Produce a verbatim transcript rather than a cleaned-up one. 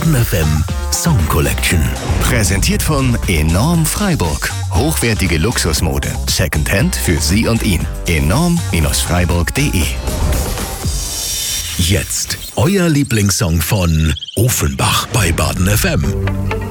Baden F M Song Collection. Präsentiert von Enorm Freiburg. Hochwertige Luxusmode. Secondhand für Sie und ihn. enorm Freiburg punkt de. Jetzt euer Lieblingssong von Ofenbach bei Baden F M.